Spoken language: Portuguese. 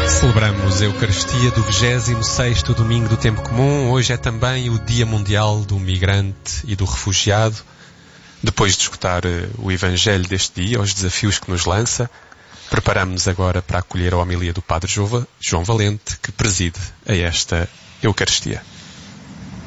Celebramos a Eucaristia do 26º domingo do Tempo Comum. Hoje é também o Dia Mundial do Migrante e do Refugiado. Depois de escutar o Evangelho deste dia, os desafios que nos lança, preparamos-nos agora para acolher a homilia do Padre João Valente, que preside a esta Eucaristia.